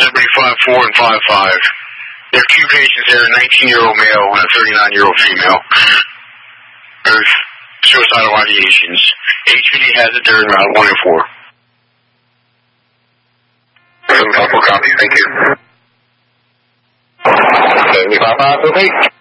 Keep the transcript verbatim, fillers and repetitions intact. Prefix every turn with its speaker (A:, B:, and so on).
A: Liberty five four and five five. There are two patients there, a nineteen-year-old male and a thirty-nine-year-old female. There's suicidal ideations. H P D has it there in route one and four. Couple copies, thank you. seventy-five five, okay.